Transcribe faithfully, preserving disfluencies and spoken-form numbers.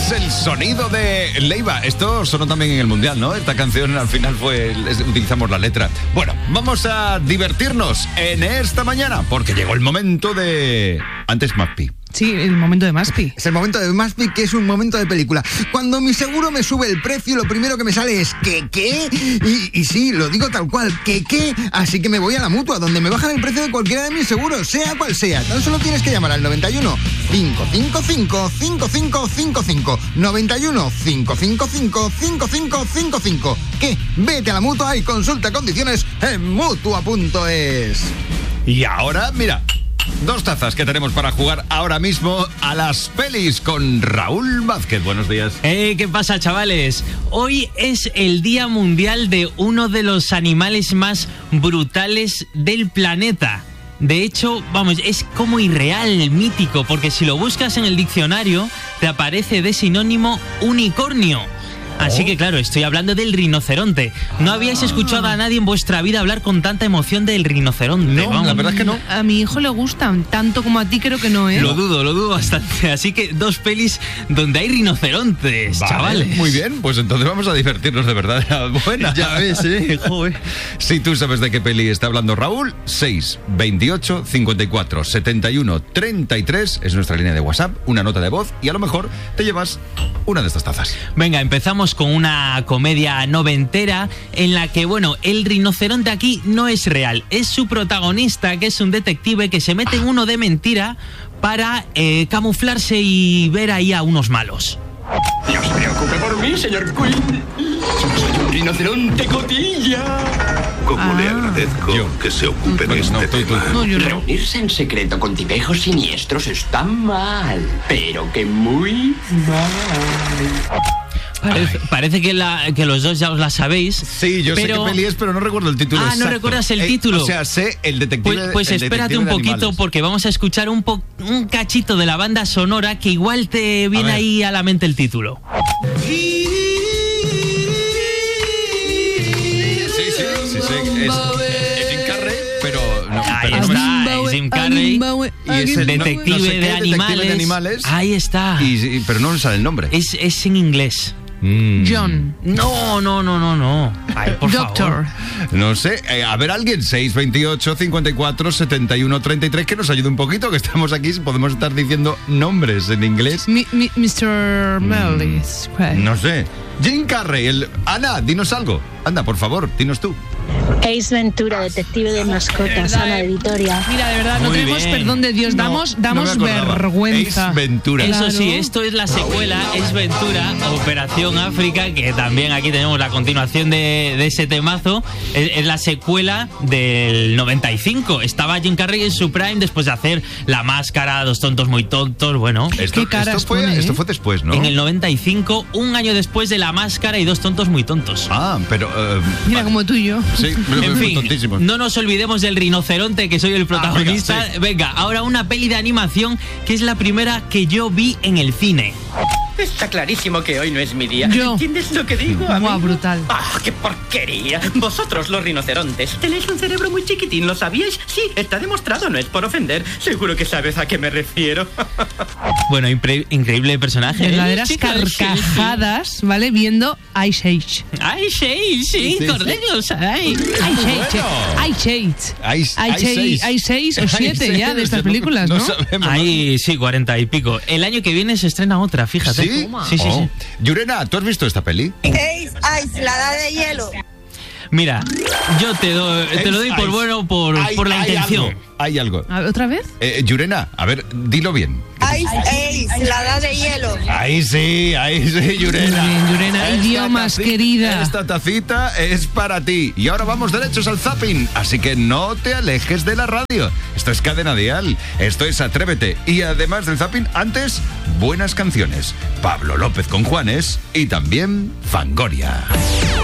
es el sonido de Leiva. Esto sonó también en el Mundial, ¿no? Esta canción al final fue, utilizamos la letra. Bueno, vamos a divertirnos en esta mañana, porque llegó el momento de... Antes Maspi. Sí, el momento de Maspi. Es el momento de Maspi, que es un momento de película. Cuando mi seguro me sube el precio, lo primero que me sale es ¿qué, qué? Y, y sí, lo digo tal cual, ¿qué, qué? Así que me voy a la Mutua, donde me bajan el precio de cualquiera de mis seguros, sea cual sea. Tan solo tienes que llamar al noventa y uno, cinco cinco cinco, cinco cinco cinco cinco. noventa y uno, cinco cinco cinco, cinco cinco cinco cinco. ¿Qué? Vete a la Mutua y consulta condiciones en Mutua punto es. Y ahora, mira... Dos tazas que tenemos para jugar ahora mismo a las pelis con Raúl Vázquez. Buenos días. Eh, ¿Qué pasa, chavales? Hoy es el Día Mundial de uno de los animales más brutales del planeta. De hecho, vamos, es como irreal, mítico, porque si lo buscas en el diccionario, te aparece de sinónimo unicornio. Así que claro, estoy hablando del rinoceronte. No habíais escuchado a nadie en vuestra vida hablar con tanta emoción del rinoceronte. No, vamos. La verdad es que no. A mi hijo le gustan, tanto como a ti creo que no, ¿eh? Lo dudo, lo dudo bastante. Así que dos pelis donde hay rinocerontes, Vale, chavales. Muy bien, pues entonces vamos a divertirnos de verdad. Buena. Ya ves, ¿eh? Joder. Si tú sabes de qué peli está hablando Raúl, seis veintiocho cincuenta y cuatro setenta y uno treinta y tres es nuestra línea de WhatsApp, una nota de voz y a lo mejor te llevas una de estas tazas. Venga, empezamos con una comedia noventera en la que, bueno, el rinoceronte aquí no es real, es su protagonista, que es un detective que se mete en uno de mentira para eh, camuflarse y ver ahí a unos malos. No se preocupe por mí, señor Quinn. Soy un rinoceronte cotilla. Como Ah. le agradezco Yo. que se ocupe de No, este no, tú, tú. tema. No, yo no. Reunirse en secreto con tipejos siniestros está mal, pero que muy mal. Parece, parece que, la, que los dos ya os la sabéis. Sí, yo pero... sé qué peli es, pero no recuerdo el título Ah, exacto. ¿no recuerdas el Eh, título? O sea, sé el detective. Pues, pues el espérate detective un de poquito animales. porque vamos a escuchar un, po- un cachito de la banda sonora que igual te viene ver. ahí a la mente el título. Sí, sí, sí, sí. Es, es Jim Carrey, pero no, Ahí pero no me- está, es Jim Carrey. Y es el Detective, no sé qué, de, detective animales. de animales. Ahí está. Y, y- pero no me sale el nombre. Es, es en inglés. Mm. John. No, no, no, no, no. Ay, por Doctor. favor. No sé, eh, a ver alguien, seis veintiocho cincuenta y cuatro setenta y uno treinta y tres, que nos ayude un poquito, que estamos aquí, podemos estar diciendo nombres en inglés. Mi, mi, mister Mellis. No sé. Jim Carrey, el... Ana, dinos algo. Anda, por favor, dinos tú. Ace Ventura, detective de mascotas, Ana de Vitoria. Mira, de verdad, no Muy tenemos bien. perdón de Dios. No, damos no damos me acordaba. vergüenza. Ace Ventura. Eso Claro. sí, esto es la secuela, es Ventura, Operación África, que también aquí tenemos la continuación de, de ese temazo. Es, es la secuela del noventa y cinco. Estaba Jim Carrey en su prime después de hacer La Máscara, Dos tontos muy tontos, bueno. Esto, Qué caras esto, fue, pone, ¿eh? esto fue después, ¿no? En el noventa y cinco, un año después de La Máscara y Dos tontos muy tontos. Ah, pero... eh, Mira, vale. como tú y yo. Sí, En fin, tontísimos. no nos olvidemos del rinoceronte, que soy el protagonista. Ah, venga, sí. Venga, ahora una peli de animación que es la primera que yo vi en el cine. Está clarísimo que hoy no es mi día. Yo. ¿Entiendes lo que digo, amigo? Guau, brutal. ¡Ah, qué porquería! Vosotros, los rinocerontes, tenéis un cerebro muy chiquitín, ¿lo sabíais? Sí, está demostrado, no es por ofender. Seguro que sabes a qué me refiero. Bueno, impre- increíble personaje. ¿eh? Verdaderas Chicos, carcajadas, ¿vale? Viendo Ice Age. Ay, sí, sí, Sí, correcto. ay. Ice Age. bueno. Ice Age. Hay, Ice Age. Hay seis o siete ya de estas películas, ¿no? sabemos, Ahí sí, cuarenta y pico. El año que viene se estrena otra, fíjate. ¿Sí? Sí, sí, Oh. sí. Yurena, ¿tú has visto esta peli? Ace Ice, la edad de hielo. Mira, yo te, do- te lo doy por Ice. bueno por, Hay- por la hay intención. algo, hay algo. A ver, ¿otra vez? Eh, Yurena, a ver, dilo bien. Ice Ace, la edad de hielo. Ahí sí, ahí sí, Yurena. Muy bien, Yurena. Esta Idiomas, taci- querida. Esta tacita es para ti. Y ahora vamos derechos al zapping. Así que no te alejes de la radio. Esto es Cadena Dial. Esto es Atrévete. Y además del zapping, antes, buenas canciones. Pablo López con Juanes y también Fangoria.